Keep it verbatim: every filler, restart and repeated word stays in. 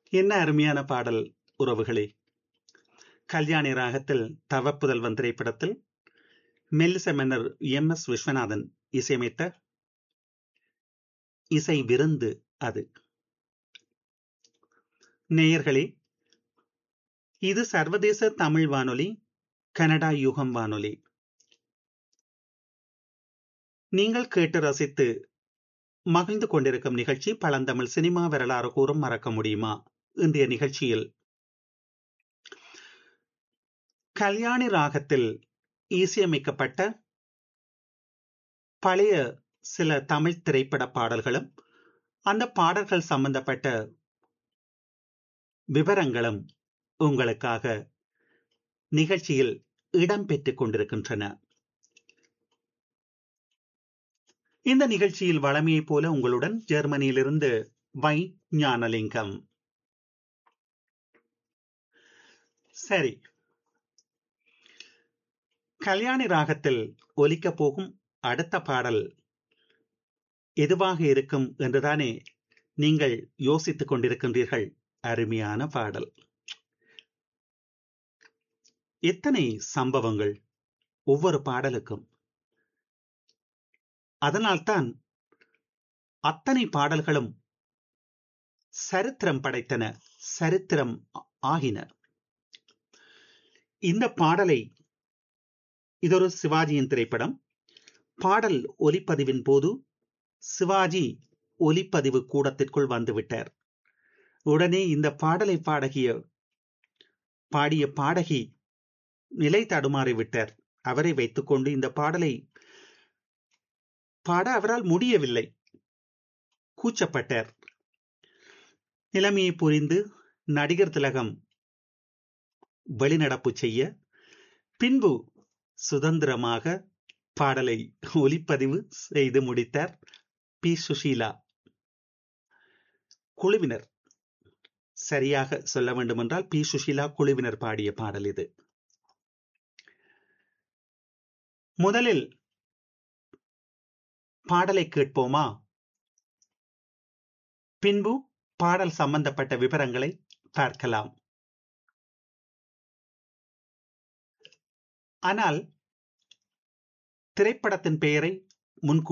என்ன அருமையான பாடல் உறவுகளே! கல்யாணி ராகத்தில் தவப்புதல்வன் திரைப்படத்தில் மெல்லிசை மன்னர் எம் எஸ் விஸ்வநாதன் இசையமைத்த இசை விருந்து அது. நேயர்களே, இது சர்வதேச தமிழ் வானொலி, கனடா யுகம் வானொலி. நீங்கள் கேட்டு ரசித்து மகிழ்ந்து கொண்டிருக்கும் நிகழ்ச்சி பழந்தமிழ் சினிமா வரலாறு கூறும் மறக்க முடியுமா? இன்றைய நிகழ்ச்சியில் கல்யாணி ராகத்தில் இசையமைக்கப்பட்ட பழைய சில தமிழ் திரைப்பட பாடல்களும் அந்த பாடல்கள் சம்பந்தப்பட்ட விவரங்களும் உங்களுக்காக நிகழ்ச்சியில் இடம்பெற்றுக் கொண்டிருக்கின்றன. இந்த நிகழ்ச்சியில் வழமையைப் போல உங்களுடன் ஜெர்மனியிலிருந்து வை ஞானலிங்கம். சரி, கல்யாணி ராகத்தில் ஒலிக்கப் போகும் அடுத்த பாடல் எதுவாக இருக்கும் என்றுதானே நீங்கள் யோசித்துக் கொண்டிருக்கின்றீர்கள். அருமையான பாடல். எத்தனை சம்பவங்கள் ஒவ்வொரு பாடலுக்கும். அதனால்தான் அத்தனை பாடல்களும் சரித்திரம் படைத்தன, சரித்திரம் ஆகின. இந்த பாடலை, இதொரு சிவாஜியின் திரைப்படம். பாடல் ஒலிப்பதிவின் போது சிவாஜி ஒலிப்பதிவு கூடத்திற்குள் வந்துவிட்டார். உடனே இந்த பாடலை பாடகிய பாடிய பாடகி நிலை தடுமாறிவிட்டார். அவரை வைத்துக் கொண்டு இந்த பாடலை பாட அவரால் முடியவில்லை, கூச்சப்பட்டார். நிலைமையை புரிந்து நடிகர் திலகம் வெளிநடப்பு செய்ய, பின்பு சுதந்திரமாக பாடலை ஒலிப்பதிவு செய்து முடித்தார் பி சுஷீலா குழுவினர். சரியாக சொல்ல வேண்டுமென்றால் பி சுஷீலா குழுவினர் பாடிய பாடல் இது. முதலில் பாடலை கேட்போமா? பின்பு பாடல் சம்பந்தப்பட்ட விவரங்களை பார்க்கலாம். ஆனால் திரைப்படத்தின் பெயரை முன்கூட்டி